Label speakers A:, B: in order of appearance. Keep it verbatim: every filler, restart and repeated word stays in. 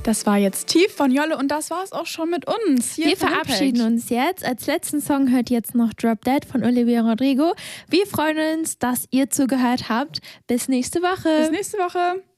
A: Das war jetzt Tief von Jolle und das war es auch schon mit uns. Hier
B: Wir verabschieden Impact. uns jetzt. Als letzten Song hört jetzt noch Drop Dead von Olivia Rodrigo. Wir freuen uns, dass ihr zugehört habt. Bis nächste Woche.
A: Bis nächste Woche.